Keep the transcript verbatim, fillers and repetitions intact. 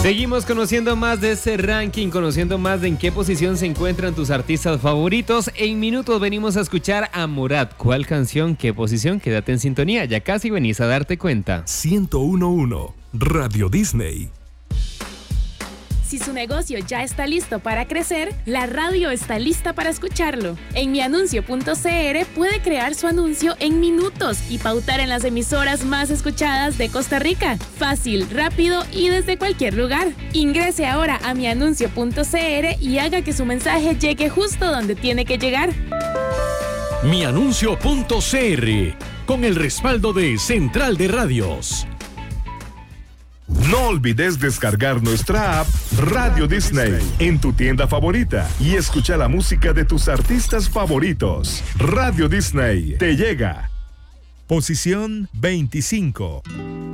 Seguimos conociendo más de ese ranking, conociendo más de en qué posición se encuentran tus artistas favoritos. En minutos venimos a escuchar a Morat. ¿Cuál canción, qué posición? Quédate en sintonía, ya casi venís a darte cuenta. ciento uno punto uno Radio Disney. Si su negocio ya está listo para crecer, la radio está lista para escucharlo. En mianuncio punto c r puede crear su anuncio en minutos y pautar en las emisoras más escuchadas de Costa Rica. Fácil, rápido y desde cualquier lugar. Ingrese ahora a mianuncio punto c r y haga que su mensaje llegue justo donde tiene que llegar. mianuncio punto c r, con el respaldo de Central de Radios. No olvides descargar nuestra app Radio Disney en tu tienda favorita y escucha la música de tus artistas favoritos. Radio Disney te llega. Posición veinticinco.